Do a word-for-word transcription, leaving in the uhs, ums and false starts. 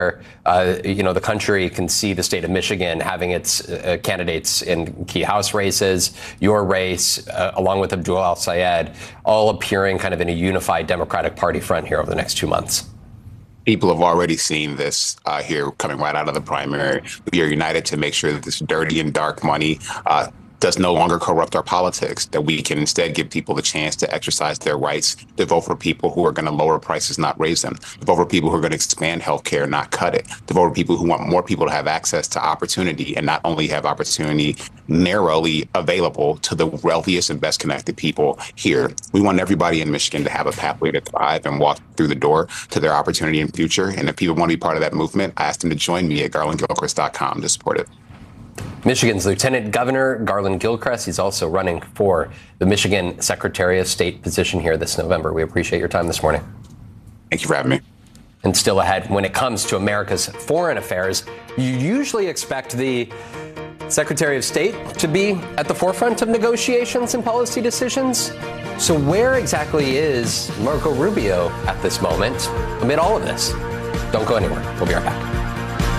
Uh, you know, the country can see the state of Michigan having its uh, candidates in key House races, your race, uh, along with Abdul Al-Sayed, all appearing kind of in a unified Democratic Party front here over the next two months. People have already seen this uh, here coming right out of the primary. We are united to make sure that this dirty and dark money uh, does no longer corrupt our politics, that we can instead give people the chance to exercise their rights, to vote for people who are going to lower prices, not raise them, to vote for people who are going to expand health care, not cut it, to vote for people who want more people to have access to opportunity and not only have opportunity narrowly available to the wealthiest and best connected people here. We want everybody in Michigan to have a pathway to thrive and walk through the door to their opportunity and future. And if people want to be part of that movement, I ask them to join me at garland gilchrist dot com to support it. Michigan's Lieutenant Governor Garland Gilchrist. He's also running for the Michigan Secretary of State position here this November. We appreciate your time this morning. Thank you for having me. And still ahead, when it comes to America's foreign affairs, you usually expect the Secretary of State to be at the forefront of negotiations and policy decisions. So where exactly is Marco Rubio at this moment amid all of this? Don't go anywhere. We'll be right back.